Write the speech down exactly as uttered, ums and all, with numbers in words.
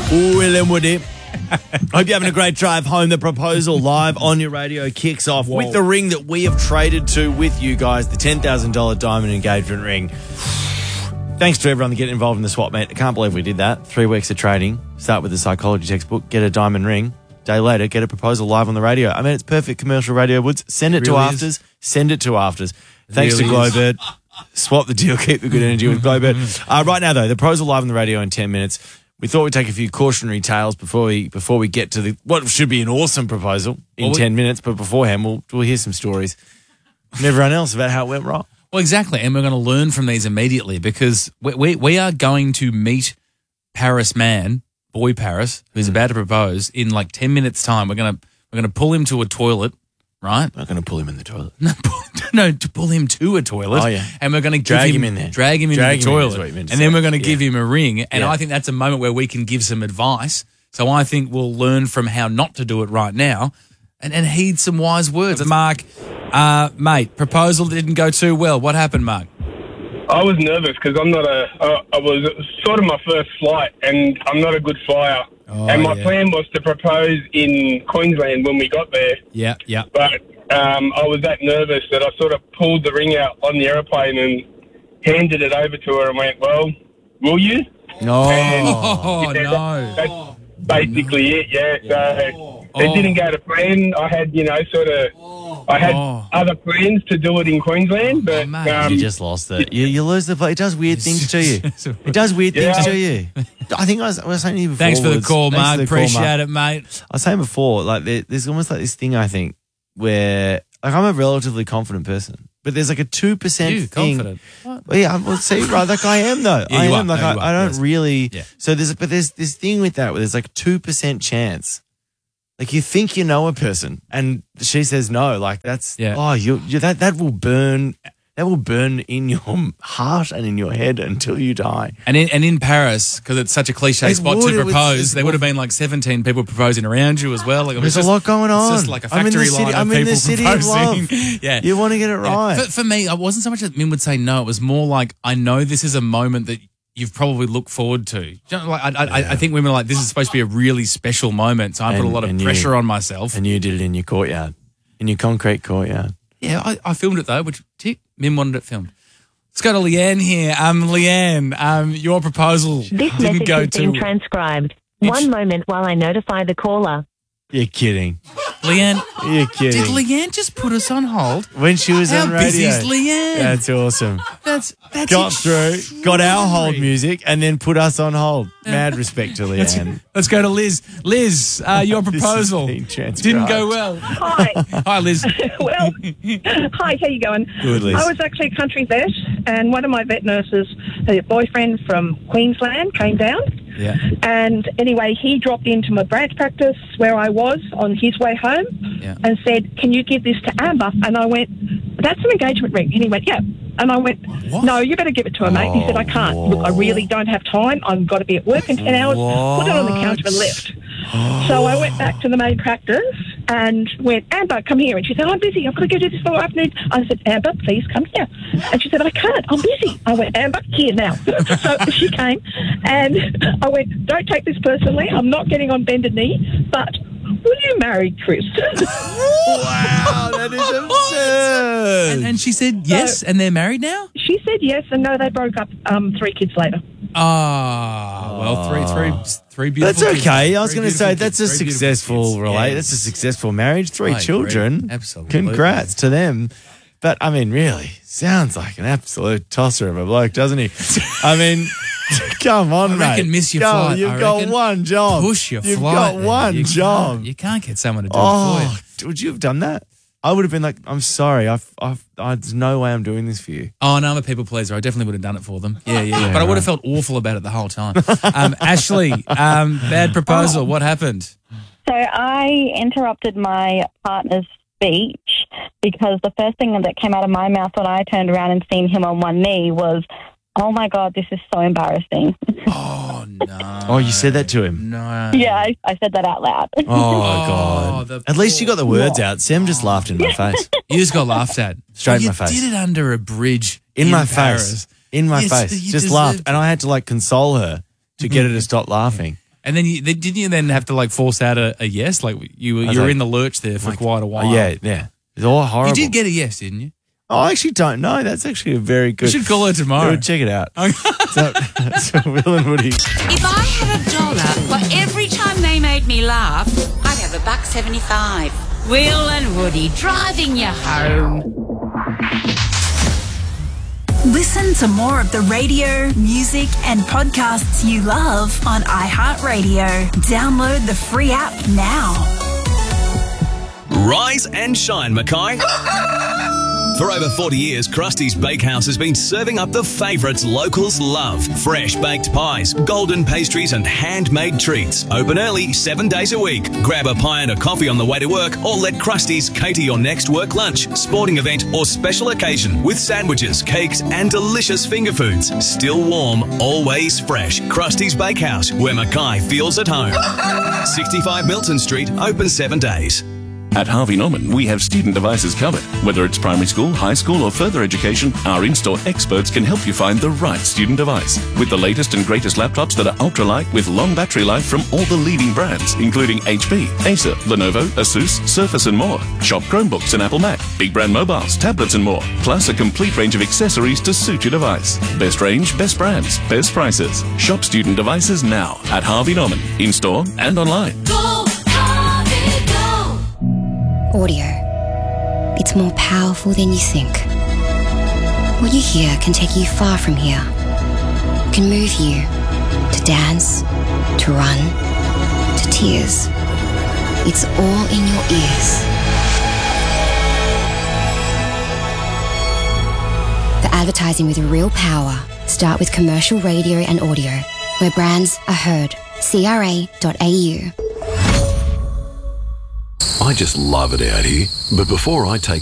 William Woody. Hope you're having a great drive home. The proposal live on your radio kicks off Whoa. with the ring that we have traded to with you guys, the ten thousand dollars diamond engagement ring. Thanks to everyone that getting involved in the swap, mate. I can't believe we did that. Three weeks of trading. Start with the psychology textbook, get a diamond ring. Day later, get a proposal live on the radio. I mean, it's perfect commercial radio, Woods. Send it, it really to Afters. Is. Send it to Afters. Thanks really to Glowbird. Swap the deal, keep the good energy with Glowbird. Uh, right now, though, the proposal live on the radio in ten minutes. We thought we'd take a few cautionary tales before we before we get to the what should be an awesome proposal in well, we, ten minutes. But beforehand, we'll we'll hear some stories from everyone else about how it went wrong. Well, exactly, and we're going to learn from these immediately because we we, we are going to meet Paris Man, boy Paris, who's mm. about to propose in like ten minutes' time. We're gonna we're gonna pull him to a toilet. Right? I'm not going to pull him in the toilet. No, no, to pull him to a toilet. Oh, yeah. And we're going to drag him, him in there. Drag him drag into him the in toilet. To and say. then we're going to yeah. give him a ring. And yeah. I think that's a moment where we can give some advice. So I think we'll learn from how not to do it right now and, and heed some wise words. Mark, uh, mate, proposal didn't go too well. What happened, Mark? I was nervous because I'm not a. Uh, I was sort of my first flight, and I'm not a good flyer. Oh, and my yeah. plan was to propose in Queensland when we got there. Yeah, yeah. But um, I was that nervous that I sort of pulled the ring out on the aeroplane and handed it over to her and went, "Well, will you?" No. And, oh yeah, no. That, that's basically no. it. Yeah. yeah. So oh. it didn't go to plan. I had, you know, sort of. I had oh. other plans to do it in Queensland, but... Oh, um, you just lost it. You, you lose the play. It does weird things to you. It does weird yeah. things to you. I think I was, I was saying to you before. Thanks for the call, Thanks Mark. the Appreciate call, Mark. it, mate. I was saying before, like there, there's almost like this thing, I think, where like I'm a relatively confident person, but there's like a two percent you, thing. confident? What? Well, yeah, well, see, right, like I am though. Yeah, I you am. are. Like No, I, you are. I don't Yes. really. Yeah. So there's, but there's this thing with that where there's like a two percent chance. Like you think you know a person, and she says no. Like that's yeah. oh, you, you that that will burn. That will burn in your heart and in your head until you die. And in, and in Paris, because it's such a cliche It spot would, to it propose, was- there would have been like seventeen people proposing around you as well. Like, it was There's just, a lot going on. It's just like a I'm in the factory city- line I'm of in the people city of proposing. love. yeah. You want to get it right. For, for me, it wasn't so much that Min would say no. It was more like, I know this is a moment that you've probably looked forward to. You know, like, I, I, Yeah. I think women are like, this is supposed to be a really special moment. So I put a And- lot of and you- pressure on myself. And you did it in your courtyard, in your concrete courtyard. Yeah, I, I filmed it though, which tick, Min wanted it filmed. Let's go to Leanne here. Um, Leanne, um, your proposal This didn't message go has to... been transcribed. It's- One moment while I notify the caller. You're kidding. Leanne, You're kidding. did Leanne just put us on hold? when she was How on radio. busy is Leanne? That's awesome. That's that's Got through, got our hold extraordinary. music, and then put us on hold. Mad respect to Leanne. Let's go to Liz. Liz, uh, your This is proposal being transcribed. didn't go well. Hi. Hi, Liz. Well, hi, how you going? Good, Liz. I was actually a country vet, and one of my vet nurses, her boyfriend from Queensland, came down. Yeah. And anyway, he dropped into my branch practice where I was on his way home Yeah. and said, "Can you give this to Amber?" And I went, "That's an engagement ring." And he went, "Yeah." And I went, What? "No, you better give it to her, mate." He said, "I can't. Look, I really don't have time. I've got to be at work in ten hours." Put it on the counter and left. So I went back to the main practice and went, "Amber, come here." And she said, "I'm busy. I've got to go do this for afternoon." I said, "Amber, please come here." And she said, "I can't. I'm busy." I went, "Amber, here now." So she came and I went, "Don't take this personally. I'm not getting on bended knee, but will you marry Chris?" Wow, that is absurd. And, and she said yes, and they're married now? She said yes, and no, they broke up um, three kids later. Ah, well, three, three, three beautiful That's kids. okay. I was Three going to beautiful say that's a kids. Three beautiful successful kids. relate. Yeah. That's a successful marriage. Three I agree. children. Absolutely. Congrats to them. But I mean, really, sounds like an absolute tosser of a bloke, doesn't he? I mean, come on, I mate. reckon miss your Go, flight. You've I got reckon one job. Push your You've flight. got man. one You job. Can't, you can't get someone to do it Oh, for you. would you have done that? I would have been like, I'm sorry. I've, I've, I, there's no way I'm doing this for you. Oh, no, I'm a people pleaser. I definitely would have done it for them. Yeah, yeah. Yeah, but I would have right. felt awful about it the whole time. Um, Ashley, um, bad proposal. What happened? So I interrupted my partner's speech because the first thing that came out of my mouth when I turned around and seen him on one knee was, "Oh my God, this is so embarrassing." Oh, no. Oh, you said that to him? No. Yeah, I, I said that out loud. Oh, God. the At least you got the poor- words out. Sam just laughed in my face. You just got laughed at. Straight in you my face. did it under a bridge In, in, my Paris. face. In my Yes, face. you Just deserved laughed. it. And I had to like console her to get her to stop laughing. And then you, then- didn't you then have to like force out a, a yes? Like you were, was you were like- in the lurch there for Like, quite a while. Oh, yeah, yeah. It's all horrible. You did get a yes, didn't you? Oh, I actually don't know. That's actually a very good. You should call her tomorrow. Yeah, check it out. so, so Will and Woody. If I had a dollar for every time they made me laugh, I'd have a buck seventy-five. Will and Woody driving you home. Listen to more of the radio, music, and podcasts you love on iHeartRadio. Download the free app now. Rise and shine, Mackay. For over forty years, Krusty's Bakehouse has been serving up the favourites locals love. Fresh baked pies, golden pastries and handmade treats. Open early, seven days a week. Grab a pie and a coffee on the way to work or let Krusty's cater your next work lunch, sporting event or special occasion with sandwiches, cakes and delicious finger foods. Still warm, always fresh. Krusty's Bakehouse, where Mackay feels at home. sixty-five Milton Street, open seven days. At Harvey Norman, we have student devices covered. Whether it's primary school, high school, or further education, our in-store experts can help you find the right student device. With the latest and greatest laptops that are ultra-light with long battery life from all the leading brands, including H P, Acer, Lenovo, Asus, Surface, and more. Shop Chromebooks and Apple Mac, big brand mobiles, tablets, and more. Plus a complete range of accessories to suit your device. Best range, best brands, best prices. Shop student devices now at Harvey Norman, in-store and online. Audio. It's more powerful than you think. What you hear can take you far from here. Can move you to dance, to run, to tears. It's all in your ears. For advertising with real power, start with commercial radio and audio, where brands are heard. C R A dot A U. I just love it out here, but before I take